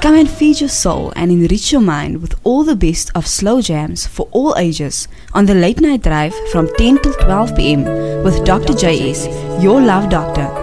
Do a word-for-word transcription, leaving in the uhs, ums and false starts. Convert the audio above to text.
Come and feed your soul and enrich your mind with all the best of slow jams for all ages on the Late Night Drive from ten till twelve p m with Doctor J S, your love doctor.